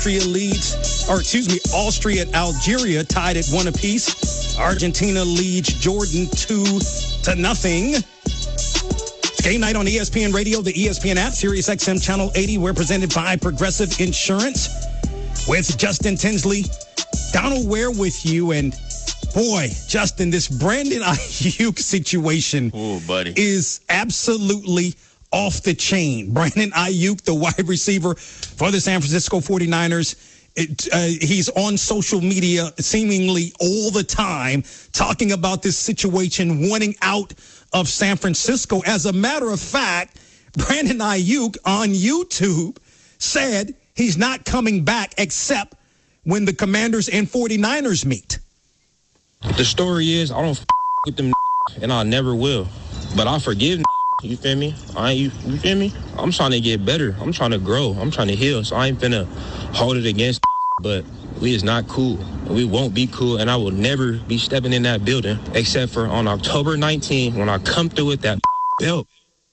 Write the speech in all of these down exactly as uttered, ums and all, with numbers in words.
Austria leads, or excuse me, Austria and Algeria tied at one apiece. Argentina leads Jordan two to nothing. It's game night on E S P N Radio, the E S P N app, Sirius X M Channel eighty. We're presented by Progressive Insurance with Justin Tinsley, Donald Ware with you. And boy, Justin, this Brandon Ayuk situation Ooh, buddy. is absolutely off the chain. Brandon Ayuk, the wide receiver for the San Francisco forty-niners, it, uh, he's on social media seemingly all the time talking about this situation, wanting out of San Francisco. As a matter of fact, Brandon Ayuk on YouTube said he's not coming back except when the Commanders and forty-niners meet. The story is I don't f- with them and I never will, but I forgive. You feel me? I you, you feel me? I'm trying to get better. I'm trying to grow. I'm trying to heal. So I ain't finna hold it against. But we is not cool. We won't be cool, and I will never be stepping in that building except for on October nineteenth when I come through with that belt.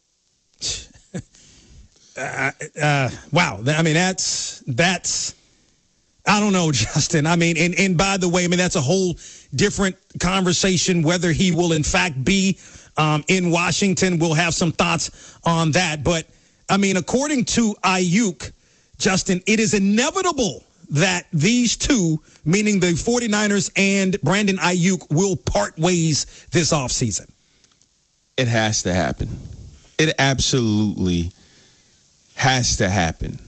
uh, uh, wow. I mean, that's that's. I don't know, Justin. I mean, and and by the way, I mean that's a whole different conversation. Whether he will in fact be Um, in Washington, we'll have some thoughts on that. But, I mean, according to Ayuk, Justin, it is inevitable that these two, meaning the forty-niners and Brandon Ayuk, will part ways this offseason. It has to happen. It absolutely has to happen.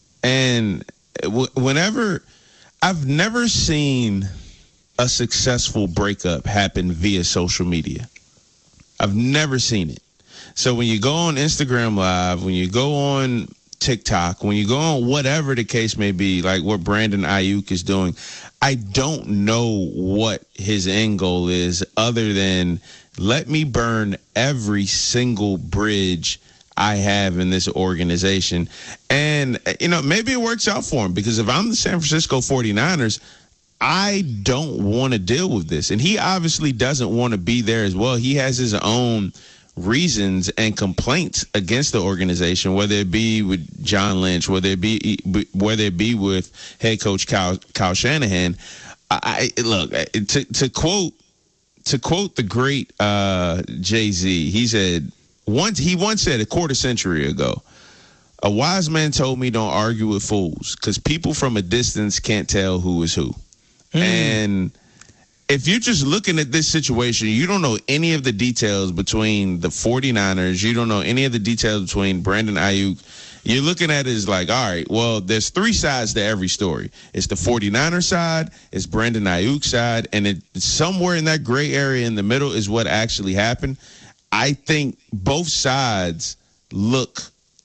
And w- whenever I've never seen a successful breakup happen via social media. I've never seen it. So when you go on Instagram Live, when you go on TikTok, when you go on whatever the case may be, like what Brandon Ayuk is doing, I don't know what his end goal is other than let me burn every single bridge I have in this organization. And, you know, maybe it works out for him because if I'm the San Francisco forty-niners, I don't want to deal with this. And he obviously doesn't want to be there as well. He has his own reasons and complaints against the organization, whether it be with John Lynch, whether it be whether it be with head coach Kyle, Kyle Shanahan. I, I look to to quote to quote the great uh, Jay-Z. He said once he once said a quarter century ago, "A wise man told me don't argue with fools because people from a distance can't tell who is who." Mm. And if you're just looking at this situation, you don't know any of the details between the forty-niners. You don't know any of the details between Brandon Ayuk. You're looking at it as like, all right, well, there's three sides to every story. It's the forty-niner side, it's Brandon Ayuk side, and it, somewhere in that gray area in the middle is what actually happened. I think both sides look,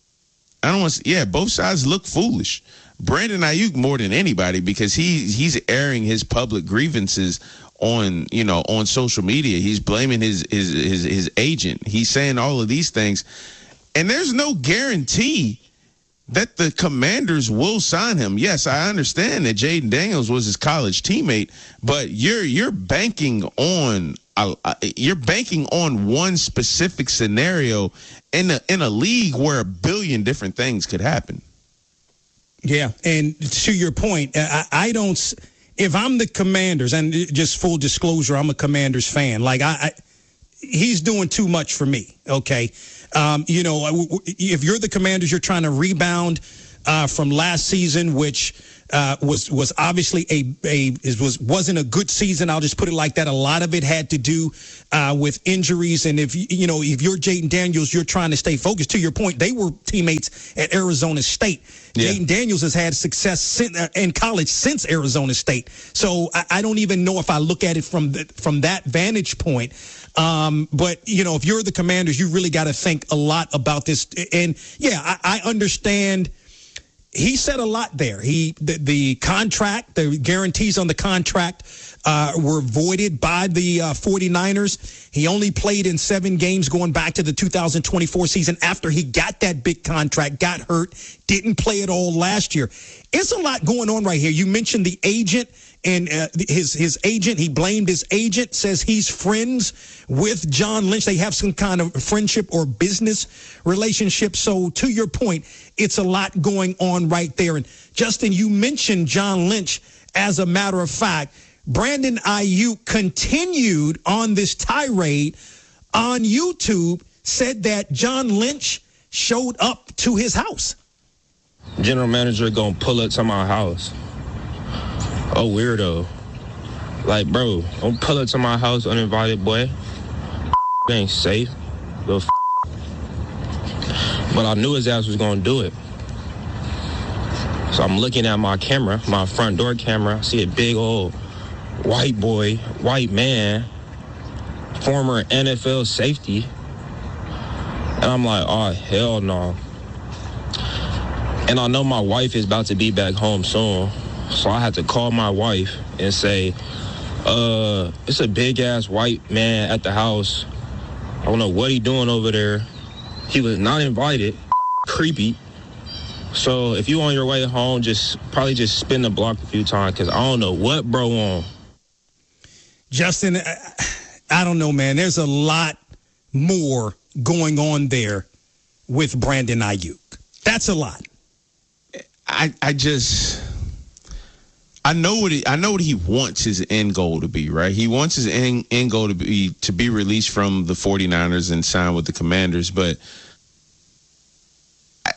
I don't want to, yeah, both sides look foolish. Brandon Ayuk more than anybody because he he's airing his public grievances on, you know, on social media. He's blaming his his his, his agent. He's saying all of these things. And there's no guarantee that the Commanders will sign him. Yes, I understand that Jaden Daniels was his college teammate, but you're you're banking on uh, you're banking on one specific scenario in a in a league where a billion different things could happen. Yeah, and to your point, I, I don't. If I'm the Commanders, and just full disclosure, I'm a Commanders fan. Like I, I he's doing too much for me. Okay, um, you know, if you're the Commanders, you're trying to rebound uh, from last season, which uh, was was obviously a a was wasn't a good season. I'll just put it like that. A lot of it had to do uh, with injuries, and if you know if you're Jaden Daniels, you're trying to stay focused. To your point, they were teammates at Arizona State. Yeah. Jaden Daniels has had success in college since Arizona State. So I, I don't even know if I look at it from the, from that vantage point. Um, but, you know, if you're the Commanders, you really got to think a lot about this. And, yeah, I, I understand. He said a lot there. He the, the contract, the guarantees on the contract uh, were voided by the uh, forty-niners. He only played in seven games going back to the two thousand twenty-four season after he got that big contract, got hurt, didn't play at all last year. It's a lot going on right here. You mentioned the agent and uh, his his agent. He blamed his agent, says he's friends with John Lynch. They have some kind of friendship or business relationship. So to your point, it's a lot going on right there. And Justin, you mentioned John Lynch. As a matter of fact, Brandon Aiyuk continued on this tirade on YouTube, said that John Lynch showed up to his house. General manager gonna pull up to my house. Oh, weirdo. Like, bro, don't pull up to my house uninvited, boy. It ain't safe. Little f- But I knew his ass was gonna do it. So I'm looking at my camera, my front door camera. I see a big old white boy, white man, former N F L safety. And I'm like, oh, hell no. And I know my wife is about to be back home soon. So I had to call my wife and say, uh, it's a big-ass white man at the house. I don't know what he doing over there. He was not invited. Creepy. So if you on your way home, just probably just spin the block a few times because I don't know what bro on. Justin, I, I don't know, man. There's a lot more going on there with Brandon Aiyuk. That's a lot. I I just I know what he, I know what he wants his end goal to be, right? He wants his end, end goal to be to be released from the 49ers and sign with the Commanders, but I,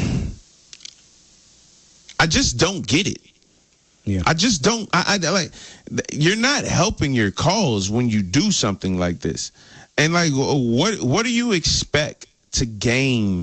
I just don't get it. Yeah. I just don't. I, I like. You're not helping your cause when you do something like this, and like, what what do you expect to gain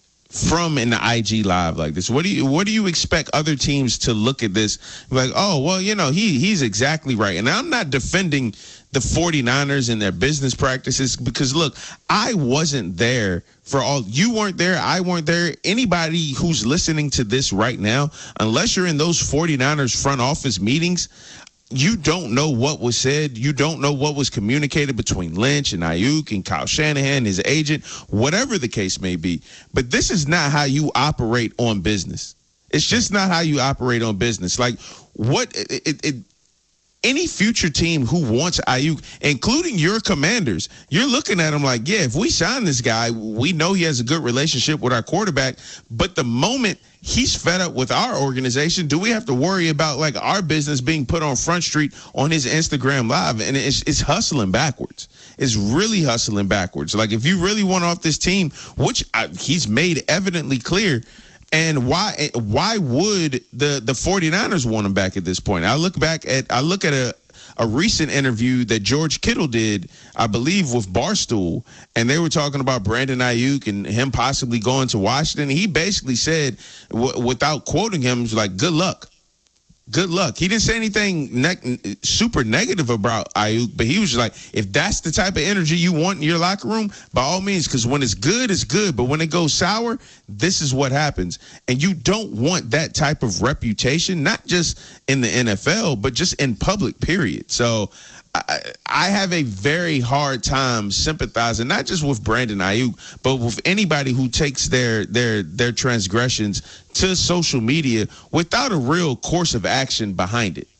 from an I G live like this? What do you what do you expect other teams to look at this like, oh, well, you know, he he's exactly right. And I'm not defending the 49ers and their business practices because, look, I wasn't there for all. You weren't there. I weren't there. Anybody who's listening to this right now, unless you're in those 49ers front office meetings, you don't know what was said. You don't know what was communicated between Lynch and Aiyuk and Kyle Shanahan, his agent, whatever the case may be. But this is not how you operate on business. It's just not how you operate on business. Like, what it, it, it any future team who wants Aiyuk, including your Commanders, you're looking at him like, yeah, if we sign this guy, we know he has a good relationship with our quarterback. But the moment he's fed up with our organization, do we have to worry about like our business being put on Front Street on his Instagram Live? And it's, it's hustling backwards. It's really hustling backwards. Like, if you really want off this team, which I, he's made evidently clear, and why why would the, the 49ers want him back at this point? I look back at I look at a, a recent interview that George Kittle did, I believe, with Barstool, and they were talking about Brandon Aiyuk and him possibly going to Washington. He basically said, w- without quoting him, was like, good luck. Good luck. He didn't say anything ne- super negative about Aiyuk, but he was just like, if that's the type of energy you want in your locker room, by all means, because when it's good, it's good. But when it goes sour, this is what happens. And you don't want that type of reputation, not just in the N F L, but just in public, period. So I, I have a very hard time sympathizing, not just with Brandon Aiyuk, but with anybody who takes their their their transgressions to social media without a real course of action behind it.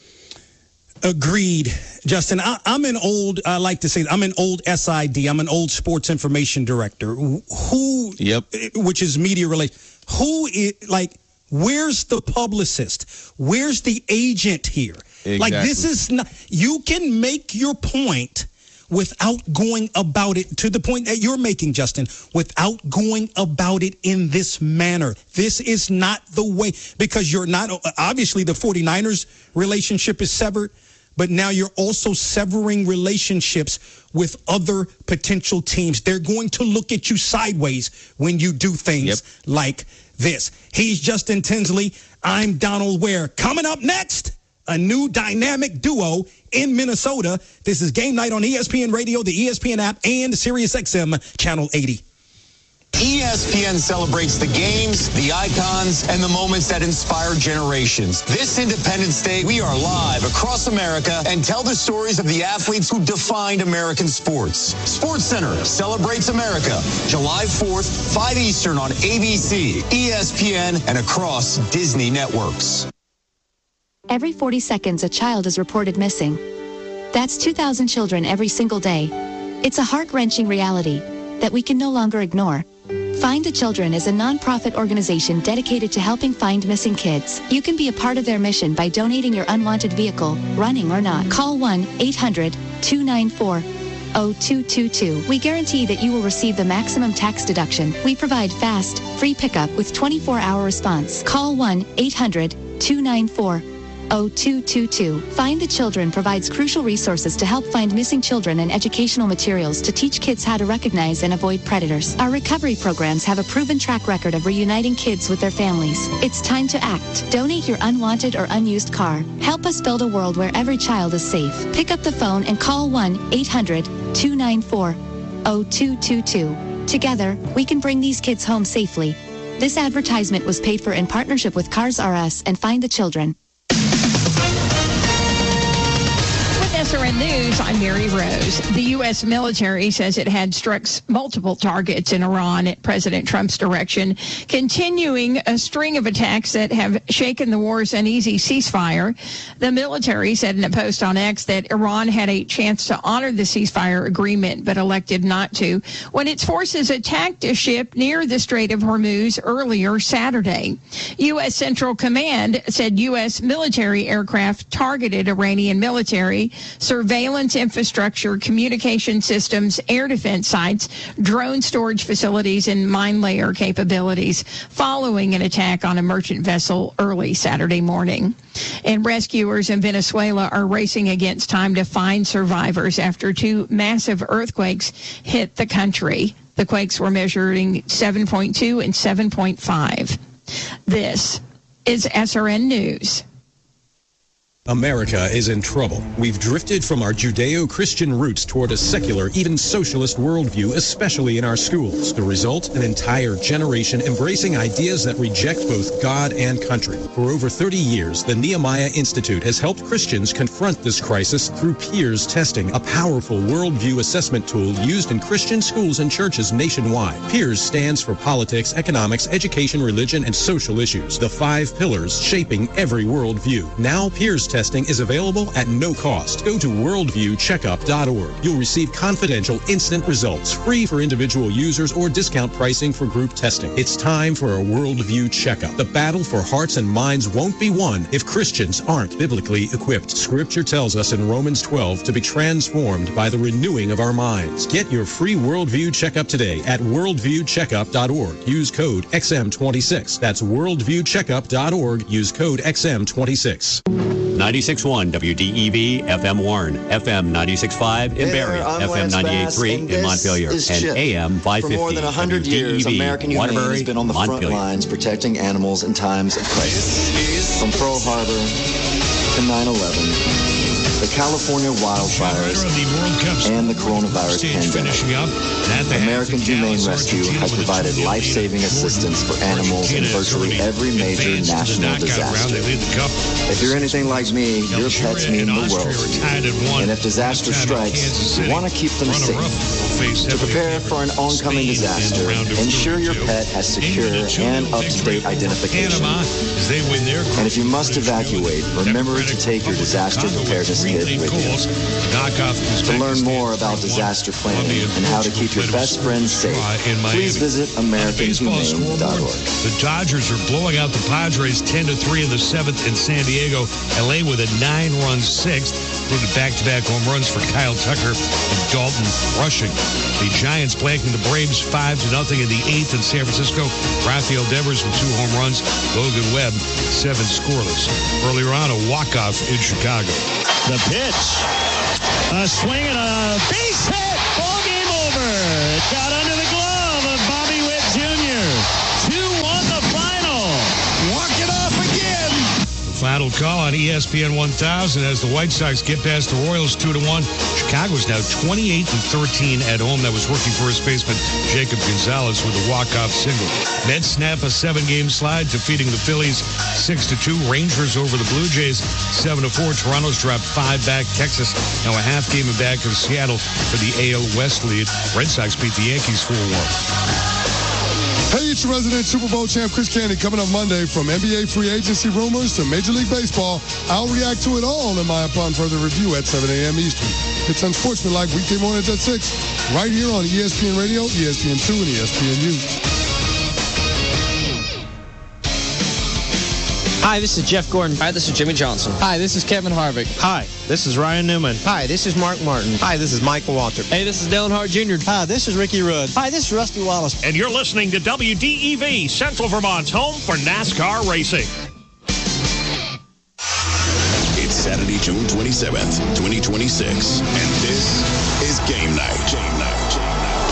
Agreed, Justin. I, I'm an old, I like to say, I'm an old S I D. I'm an old sports information director. Who, yep, which is media relations. Who is, like, where's the publicist? Where's the agent here? Exactly. Like, this is not, you can make your point without going about it to the point that you're making, Justin, without going about it in this manner. This is not the way, because you're not, obviously the 49ers relationship is severed, but now you're also severing relationships with other potential teams. They're going to look at you sideways when you do things yep. like this. He's Justin Tinsley. I'm Donald Ware. Coming up next, a new dynamic duo in Minnesota. This is Game Night on E S P N Radio, the E S P N app, and Sirius X M Channel eighty. E S P N celebrates the games, the icons, and the moments that inspire generations. This Independence Day, we are live across America and tell the stories of the athletes who defined American sports. SportsCenter celebrates America, July fourth, five Eastern on A B C, E S P N, and across Disney networks. Every forty seconds, a child is reported missing. That's two thousand children every single day. It's a heart-wrenching reality that we can no longer ignore. Find the Children is a nonprofit organization dedicated to helping find missing kids. You can be a part of their mission by donating your unwanted vehicle, running or not. Call one eight hundred two nine four oh two two two. We guarantee that you will receive the maximum tax deduction. We provide fast, free pickup with twenty-four hour response. Call one eight hundred two nine four oh two two two. Find the Children provides crucial resources to help find missing children and educational materials to teach kids how to recognize and avoid predators. Our recovery programs have a proven track record of reuniting kids with their families. It's time to act. Donate your unwanted or unused car. Help us build a world where every child is safe. Pick up the phone and call one eight hundred two nine four oh two two two. Together, we can bring these kids home safely. This advertisement was paid for in partnership with Cars R Us and Find the Children. S R N News, I'm Mary Rose. The U S military says it had struck multiple targets in Iran at President Trump's direction, continuing a string of attacks that have shaken the war's uneasy ceasefire. The military said in a post on X that Iran had a chance to honor the ceasefire agreement, but elected not to, when its forces attacked a ship near the Strait of Hormuz earlier Saturday. U S Central Command said U S military aircraft targeted Iranian military, surveillance infrastructure, communication systems, air defense sites, drone storage facilities, and mine layer capabilities following an attack on a merchant vessel early Saturday morning. And rescuers in Venezuela are racing against time to find survivors after two massive earthquakes hit the country. The quakes were measuring seven point two and seven point five. This is S R N News. America is in trouble. We've drifted from our Judeo-Christian roots toward a secular, even socialist worldview, especially in our schools. The result, an entire generation embracing ideas that reject both God and country. For over thirty years, the Nehemiah Institute has helped Christians confront this crisis through peers testing, a powerful worldview assessment tool used in Christian schools and churches nationwide. Peers stands for politics, economics, education, religion, and social issues. The five pillars shaping every worldview. Now, peers testing is available at no cost. Go to worldview checkup dot org. You'll receive confidential, instant results, free for individual users or discount pricing for group testing. It's time for a worldview checkup. The battle for hearts and minds won't be won if Christians aren't biblically equipped. Scripture tells us in Romans twelve to be transformed by the renewing of our minds. Get your free worldview checkup today at worldview checkup dot org. Use code X M twenty-six. That's worldview checkup dot org. Use code X M twenty-six. ninety-six point one W D E V F M Warren, F M ninety-six point five in Hey there, Barrie, I'm F M Lance ninety-eight point Bass, three and in this Montpelier, is and Chip. A M five fifty For more than one hundred years, American Humane has been on the front Montpelier. lines protecting animals in times of crisis. From Pearl Harbor to nine eleven, the California wildfires, and the coronavirus pandemic, American Humane Rescue has provided life-saving assistance for animals in virtually every major national disaster. If you're anything like me, your pets mean the world to you. And if disaster strikes, you want to keep them safe. To prepare for an oncoming disaster, ensure your pet has secure and up-to-date identification. And if you must evacuate, remember to take your disaster preparedness kit with you. To learn more about disaster planning and how to keep your best friends safe, please visit American Humane dot org. The Dodgers are blowing out the Padres ten to three in the seventh in San Diego. L A with a nine-run sixth, including back-to-back home runs for Kyle Tucker and Dalton Rushing. The Giants blanking the Braves five to nothing in the eighth in San Francisco. Rafael Devers with two home runs. Logan Webb, seven scoreless. Earlier on, a walk-off in Chicago. The pitch. A swing and a base hit. Ball game over. It got under the glove of Bobby Witt Junior two one the final. Walk it off again. The final call on E S P N one thousand as the White Sox get past the Royals two to one. Chicago's now twenty-eight and thirteen at home. That was working for his baseman Jacob Gonzalez with a walk-off single. Mets snap a seven-game slide, defeating the Phillies six to two. Rangers over the Blue Jays seven to four. Toronto's dropped five back. Texas now a half game back of Seattle for the A L West lead. Red Sox beat the Yankees four one. Hey, it's your resident Super Bowl champ, Chris Candy, coming up Monday. From N B A free agency rumors to Major League Baseball, I'll react to it all in my upon further review at seven a.m. Eastern. It's Unsportsmanlike weekday mornings at six, right here on E S P N Radio, E S P N two, and E S N U. Hi, this is Jeff Gordon. Hi, this is Jimmy Johnson. Hi, this is Kevin Harvick. Hi, this is Ryan Newman. Hi, this is Mark Martin. Hi, this is Michael Waltrip. Hey, this is Dale Earnhardt Junior Hi, this is Ricky Rudd. Hi, this is Rusty Wallace. And you're listening to W D E V, Central Vermont's home for NASCAR racing. It's Saturday, June twenty-seventh, twenty twenty-six, and this is Game Night. Game Night. Game Night.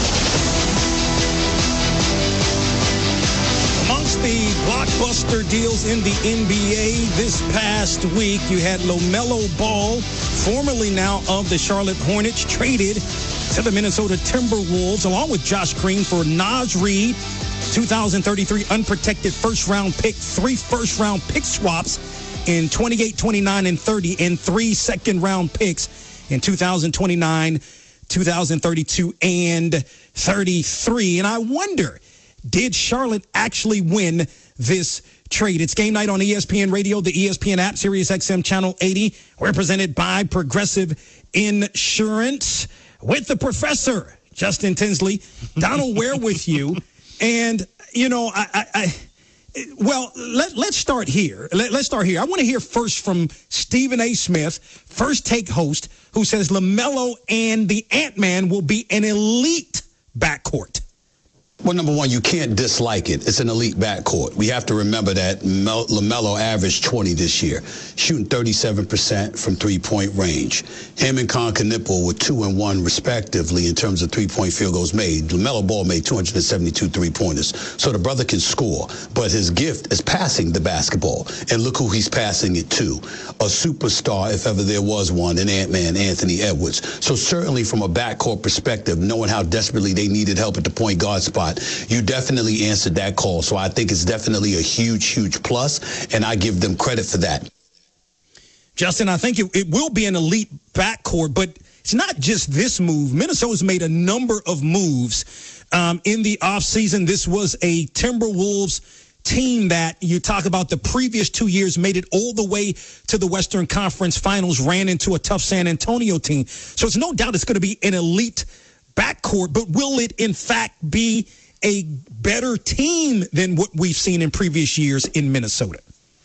Amongst the blockbuster deals in the N B A this past week, you had LaMelo Ball, formerly now of the Charlotte Hornets, traded to the Minnesota Timberwolves, along with Josh Green for Naz Reid, two thousand thirty-three unprotected first-round pick, three first-round pick swaps in twenty-eight, twenty-nine, and thirty, and three second-round picks in two thousand twenty-nine, two thousand thirty-two, and thirty-three. And I wonder, did Charlotte actually win this trade? It's Game Night on E S P N Radio, the E S P N app, Sirius X M Channel eighty. We're presented by Progressive Insurance with the professor, Justin Tinsley. Donald Ware with you. And, you know, I... I, I Well, let, let's start here. Let, let's start here. I want to hear first from Stephen A. Smith, First Take host, who says LaMelo and the Ant-Man will be an elite backcourt. Well, number one, you can't dislike it. It's an elite backcourt. We have to remember that Mel- LaMelo averaged twenty this year, shooting thirty-seven percent from three-point range. Him and Con Knipple were two and one respectively in terms of three-point field goals made. LaMelo Ball made two hundred seventy-two three-pointers. So the brother can score, but his gift is passing the basketball. And look who he's passing it to. A superstar, if ever there was one, in Ant-Man, Anthony Edwards. So certainly from a backcourt perspective, knowing how desperately they needed help at the point guard spot, you definitely answered that call. So I think it's definitely a huge, huge plus, and I give them credit for that. Justin, I think it, it will be an elite backcourt, but it's not just this move. Minnesota's made a number of moves um, in the offseason. This was a Timberwolves team that you talk about the previous two years made it all the way to the Western Conference Finals, ran into a tough San Antonio team. So it's no doubt it's going to be an elite backcourt, but will it in fact be a better team than what we've seen in previous years in Minnesota?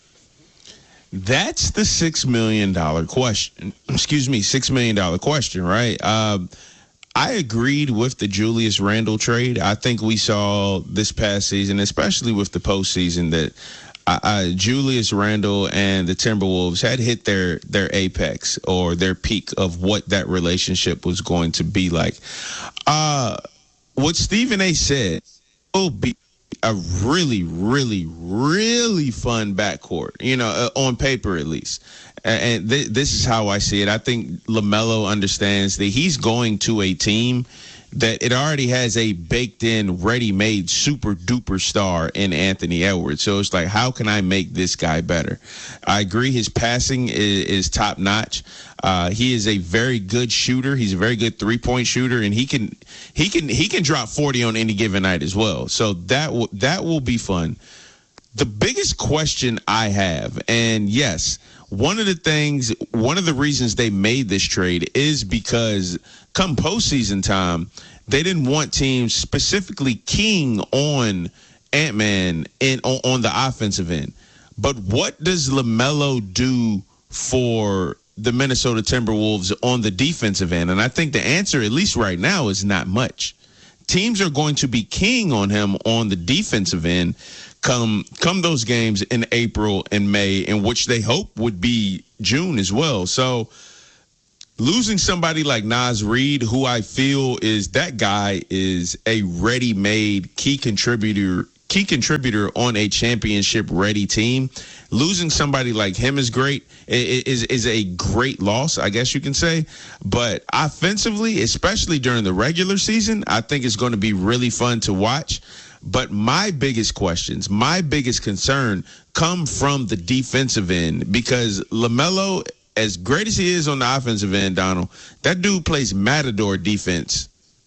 That's the six million dollars question. Excuse me, six million dollars question, right? Um, I agreed with the Julius Randle trade. I think we saw this past season, especially with the postseason, that uh, uh, Julius Randle and the Timberwolves had hit their their apex or their peak of what that relationship was going to be like. Uh, what Stephen A. said will be a really, really, really fun backcourt, you know, uh, on paper at least. And th- this is how I see it. I think LaMelo understands that he's going to a team that it already has a baked-in, ready-made, super-duper star in Anthony Edwards. So it's like, how can I make this guy better? I agree his passing is, is top-notch. Uh, he is a very good shooter. He's a very good three-point shooter, and he can he can he can drop forty on any given night as well. So that w- that will be fun. The biggest question I have, and yes, one of the things, one of the reasons they made this trade is because come postseason time, they didn't want teams specifically keying on Ant-Man in, on, on the offensive end. But what does LaMelo do for the Minnesota Timberwolves on the defensive end? And I think the answer, at least right now, is not much. Teams are going to be keying on him on the defensive end come come those games in April and May, in which they hope would be June as well. So losing somebody like Naz Reid, who I feel is that guy is a ready-made key contributor, key contributor on a championship-ready team. Losing somebody like him is great. It is is a great loss, I guess you can say. But offensively, especially during the regular season, I think it's going to be really fun to watch. But my biggest questions, my biggest concern come from the defensive end, because LaMelo, as great as he is on the offensive end, Donald, that dude plays matador defense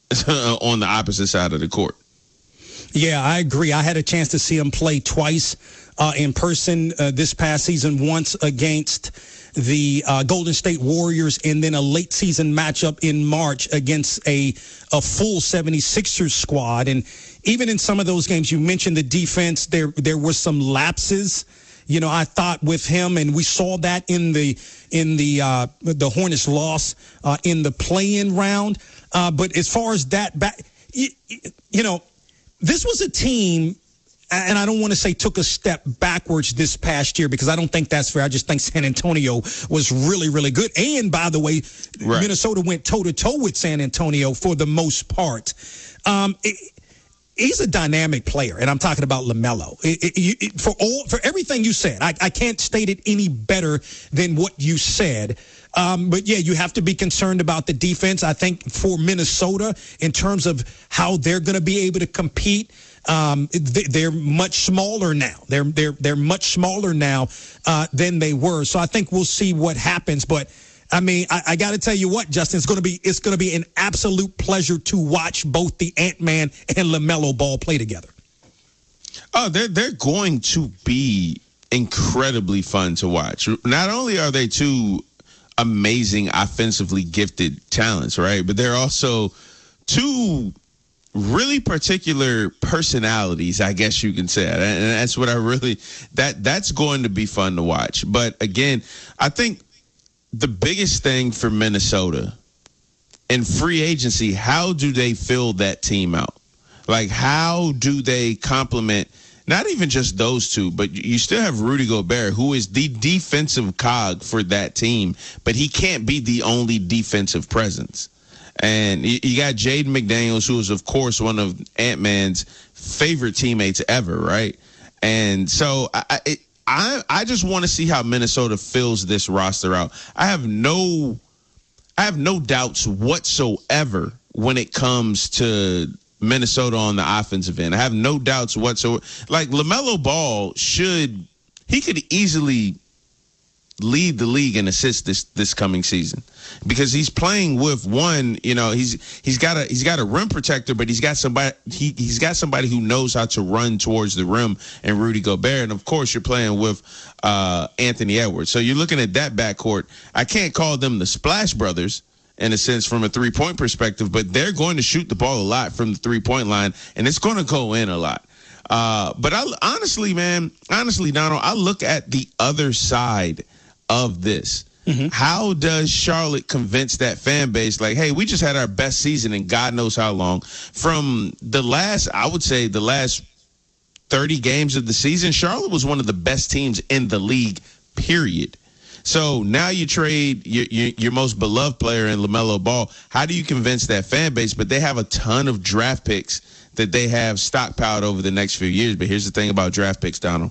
on the opposite side of the court. Yeah, I agree. I had a chance to see him play twice uh, in person uh, this past season, once against the uh, Golden State Warriors, and then a late season matchup in March against a a full seventy-sixers squad. And even in some of those games, you mentioned the defense, there there were some lapses You know, I thought with him, and we saw that in the in the uh, the Hornets loss uh, in the play-in round. Uh, but as far as that back, you, you know, this was a team. And I don't want to say took a step backwards this past year because I don't think that's fair. I just think San Antonio was really, really good. And, by the way, right. Minnesota went toe-to-toe with San Antonio for the most part. Um, it, he's a dynamic player, and I'm talking about LaMelo. It, it, it, for all for everything you said, I, I can't state it any better than what you said. Um, but, yeah, you have to be concerned about the defense. I think for Minnesota, in terms of how they're going to be able to compete, Um, they're much smaller now. They're they're they're much smaller now uh, than they were. So I think we'll see what happens. But I mean, I, I got to tell you what, Justin, it's going to be it's going to be an absolute pleasure to watch both the Ant-Man and LaMelo Ball play together. Oh, they're they're going to be incredibly fun to watch. Not only are they two amazing offensively gifted talents, right, but they're also two really particular personalities, I guess you can say. And that's what I really, that that's going to be fun to watch. But again, I think the biggest thing for Minnesota in free agency, how do they fill that team out? Like, how do they complement not even just those two, but you still have Rudy Gobert, who is the defensive cog for that team, but he can't be the only defensive presence. And you got Jaden McDaniels, who is, of course, one of Ant-Man's favorite teammates ever, right? And so I it, I, I just want to see how Minnesota fills this roster out. I have no I have no doubts whatsoever when it comes to Minnesota on the offensive end. I have no doubts whatsoever. Like, LaMelo Ball should he could easily lead the league in assists this this coming season because he's playing with one, you know, he's he's got a he's got a rim protector, but he's got somebody he he's got somebody who knows how to run towards the rim, and Rudy Gobert, and of course you're playing with uh, Anthony Edwards. So you're looking at that backcourt. I can't call them the Splash Brothers in a sense from a three-point perspective, but they're going to shoot the ball a lot from the three-point line, and it's going to go in a lot. Uh, but I honestly, man, honestly, Donald, I look at the other side of this. Mm-hmm. How does Charlotte convince that fan base, like, hey, we just had our best season in God knows how long? From the last, I would say the last thirty games of the season, Charlotte was one of the best teams in the league, period. So now you trade your, your, your most beloved player in LaMelo Ball. How do you convince that fan base? But they have a ton of draft picks that they have stockpiled over the next few years. But here's the thing about draft picks, Donald.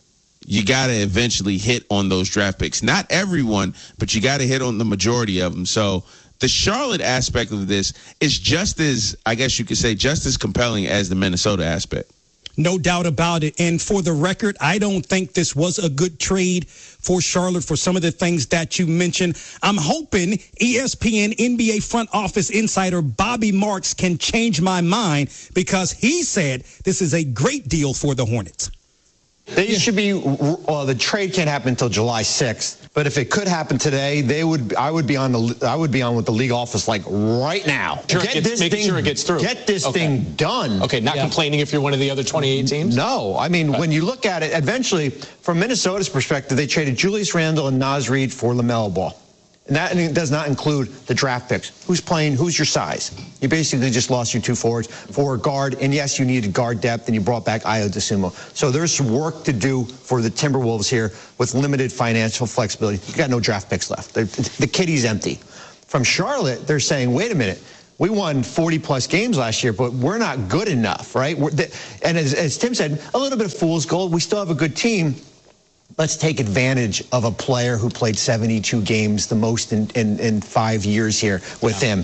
You got to eventually hit on those draft picks. Not everyone, but you got to hit on the majority of them. So the Charlotte aspect of this is just as, I guess you could say, just as compelling as the Minnesota aspect. No doubt about it. And for the record, I don't think this was a good trade for Charlotte for some of the things that you mentioned. I'm hoping E S P N N B A front office insider Bobby Marks can change my mind because he said this is a great deal for the Hornets. They should be. Well, the trade can't happen until July sixth. But if it could happen today, they would. I would be on the. I would be on with the league office like right now. Sure get it gets, this making thing, sure it gets through. Get this okay. thing done. Okay, not yeah. complaining if you're one of the other twenty-eight teams. No, I mean okay. when you look at it, eventually, from Minnesota's perspective, they traded Julius Randle and Naz Reid for LaMelo Ball. And that does not include the draft picks. Who's playing? Who's your size? You basically just lost your two forwards for a guard. And, yes, you needed guard depth, and you brought back Ayo Dosunmu. So there's work to do for the Timberwolves here with limited financial flexibility. You got no draft picks left. The, the kitty's empty. From Charlotte, they're saying, wait a minute. We won forty-plus games last year, but we're not good enough, right? We're the, and as, as Tim said, a little bit of fool's gold. We still have a good team. Let's take advantage of a player who played seventy-two games, the most in, in, in five years here with yeah. him.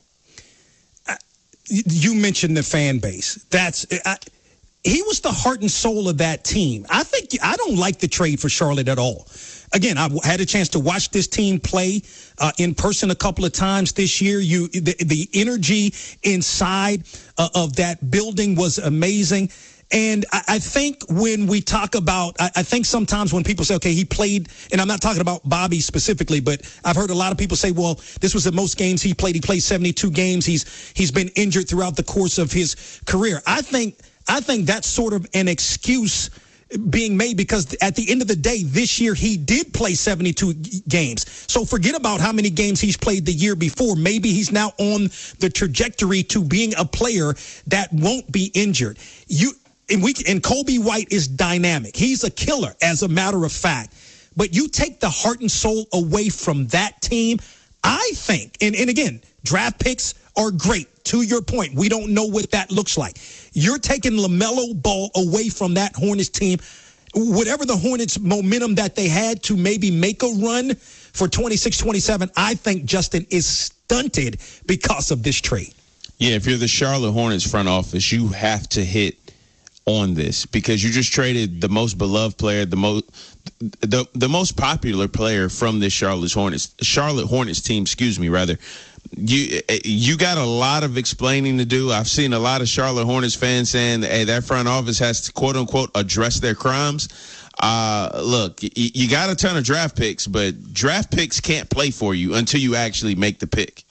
Uh, you mentioned the fan base. That's I, he was the heart and soul of that team. I think I don't like the trade for Charlotte at all. Again, I had a chance to watch this team play uh, in person a couple of times this year. You, the, the energy inside uh, of that building was amazing. And I think when we talk about, I think sometimes when people say, okay, he played, and I'm not talking about Bobby specifically, but I've heard a lot of people say, well, this was the most games he played. He played seventy-two games. He's he's been injured throughout the course of his career. I think I think that's sort of an excuse being made because at the end of the day, this year he did play seventy-two games. So forget about how many games he's played the year before. Maybe he's now on the trajectory to being a player that won't be injured. You and we and Kobe White is dynamic. He's a killer, as a matter of fact. But you take the heart and soul away from that team, I think, and, and again, draft picks are great. To your point, we don't know what that looks like. You're taking LaMelo Ball away from that Hornets team. Whatever the Hornets momentum that they had to maybe make a run for twenty-six twenty-seven, I think, Justin, is stunted because of this trade. Yeah, if you're the Charlotte Hornets front office, you have to hit on this because you just traded the most beloved player, the most the the most popular player from this Charlotte Hornets Charlotte Hornets team, excuse me, rather. You you got a lot of explaining to do. I've seen a lot of Charlotte Hornets fans saying, hey, that front office has to, quote unquote, address their crimes. Uh, look, you, you got a ton of draft picks, but draft picks can't play for you until you actually make the pick.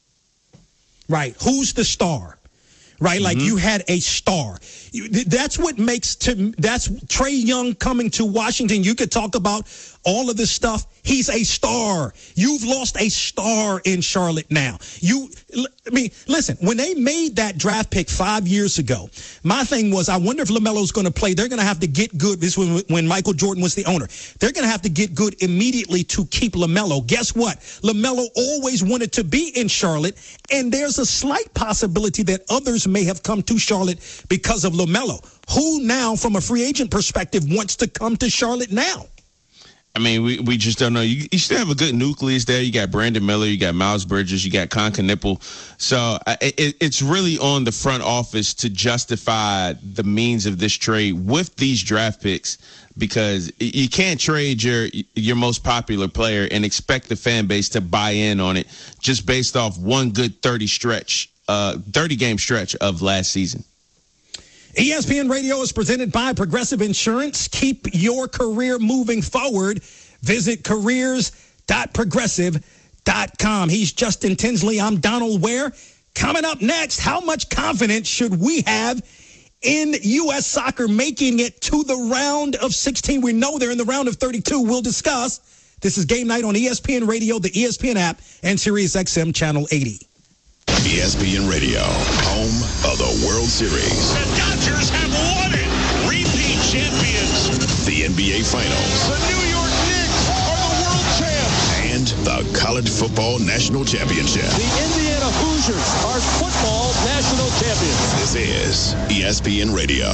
Right. Who's the star? Right, like mm-hmm. you had a star. You, that's what makes to that's Trae Young coming to Washington. You could talk about all of this stuff. He's a star. You've lost a star in Charlotte now. You, I mean, listen, when they made that draft pick five years ago, my thing was, I wonder if LaMelo's going to play. They're going to have to get good. This was when Michael Jordan was the owner. They're going to have to get good immediately to keep LaMelo. Guess what? LaMelo always wanted to be in Charlotte, and there's a slight possibility that others may have come to Charlotte because of LaMelo. Who now, from a free agent perspective, wants to come to Charlotte now? I mean, we, we just don't know. You, you still have a good nucleus there. You got Brandon Miller, you got Miles Bridges, you got Con Knipple. So uh, it, it's really on the front office to justify the means of this trade with these draft picks, because you can't trade your your most popular player and expect the fan base to buy in on it just based off one good thirty stretch, uh, thirty game stretch of last season. E S P N Radio is presented by Progressive Insurance. Keep your career moving forward. Visit careers dot progressive dot com. He's Justin Tinsley. I'm Donald Ware. Coming up next, how much confidence should we have in U S soccer making it to the round of sixteen? We know they're in the round of thirty-two. We'll discuss. This is Game Night on E S P N Radio, the E S P N app, and Sirius X M Channel eighty. E S P N Radio, home of the World Series. The Dodgers have won it. Repeat champions. The N B A Finals. The New York Knicks are the world champs. And the College Football National Championship. The Indiana Hoosiers are football national champions. This is E S P N Radio.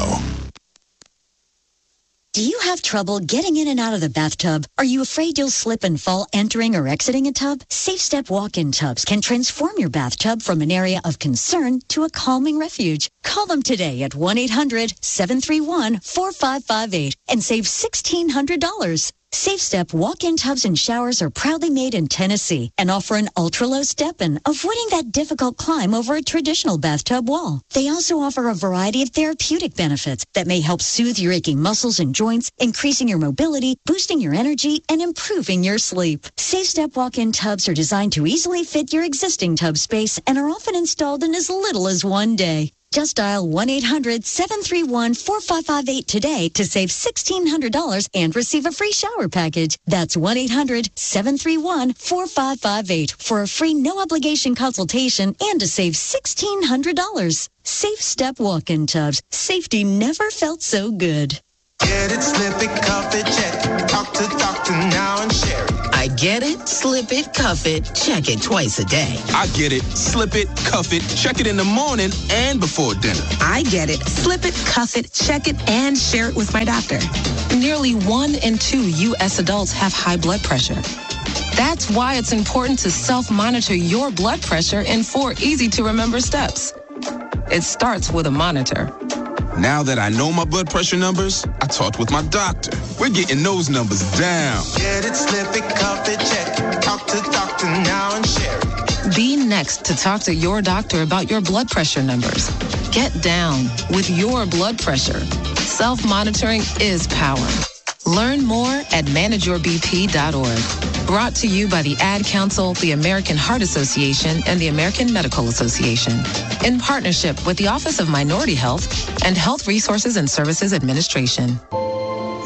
Do you have trouble getting in and out of the bathtub? Are you afraid you'll slip and fall entering or exiting a tub? Safe Step walk-in tubs can transform your bathtub from an area of concern to a calming refuge. Call them today at one eight hundred seven three one four five five eight and save sixteen hundred dollars. Safe Step walk-in tubs and showers are proudly made in Tennessee and offer an ultra-low step-in, avoiding that difficult climb over a traditional bathtub wall. They also offer a variety of therapeutic benefits that may help soothe your aching muscles and joints, increasing your mobility, boosting your energy, and improving your sleep. Safe Step walk-in tubs are designed to easily fit your existing tub space and are often installed in as little as one day. Just dial one eight hundred seven three one four five five eight today to save sixteen hundred dollars and receive a free shower package. That's one eight hundred seven three one four five five eight for a free no-obligation consultation and to save sixteen hundred dollars. Safe Step walk-in tubs. Safety never felt so good. Get it, slip it, cuff it, check it. Talk to doctor now and share it. I get it, slip it, cuff it, check it twice a day. I get it, slip it, cuff it, check it in the morning and before dinner. I get it, slip it, cuff it, check it, and share it with my doctor. Nearly one in two U S adults have high blood pressure. That's why it's important to self-monitor your blood pressure in four easy-to-remember steps. It starts with a monitor. Now that I know my blood pressure numbers, I talked with my doctor. We're getting those numbers down. Get it, slip it, cuff it, check it. Talk to doctor now and share it. Be next to talk to your doctor about your blood pressure numbers. Get down with your blood pressure. Self-monitoring is power. Learn more at manage your b p dot org. Brought to you by the Ad Council, the American Heart Association, and the American Medical Association. In partnership with the Office of Minority Health and Health Resources and Services Administration.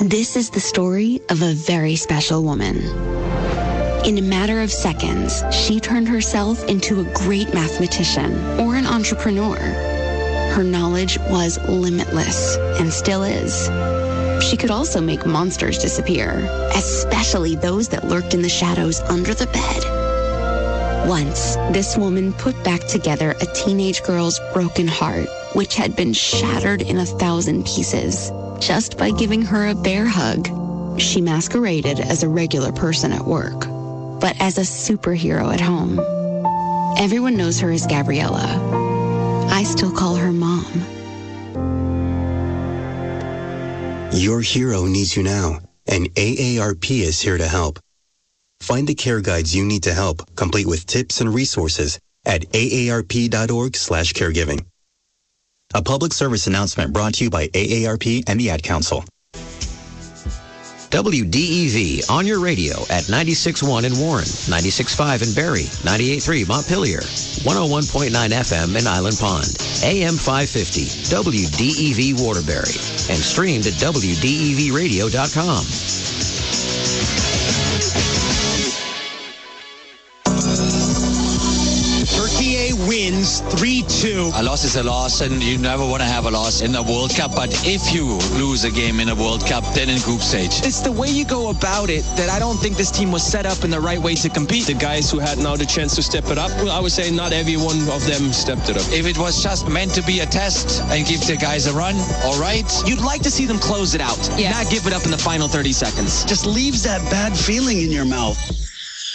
This is the story of a very special woman. In a matter of seconds, she turned herself into a great mathematician or an entrepreneur. Her knowledge was limitless and still is. She could also make monsters disappear, especially those that lurked in the shadows under the bed. Once, this woman put back together a teenage girl's broken heart, which had been shattered in a thousand pieces, just by giving her a bear hug. She masqueraded as a regular person at work, but as a superhero at home. Everyone knows her as Gabriella. I still call her Mom. Your hero needs you now, and A A R P is here to help. Find the care guides you need to help, complete with tips and resources at A A R P dot org slash caregiving. A public service announcement brought to you by A A R P and the Ad Council. W D E V on your radio at ninety-six point one in Warren, ninety-six point five in Barrie, ninety-eight point three Montpelier, one oh one point nine F M in Island Pond, A M five fifty, W D E V Waterbury, and streamed at W D E V radio dot com. Turkey wins three two. A loss is a loss, and you never want to have a loss in the World Cup. But if you lose a game in a World Cup, then in group stage. It's the way you go about it that I don't think this team was set up in the right way to compete. The guys who had now the chance to step it up, well, I would say not every one of them stepped it up. If it was just meant to be a test and give the guys a run, all right. You'd like to see them close it out, yeah. Not give it up in the final thirty seconds. Just leaves that bad feeling in your mouth.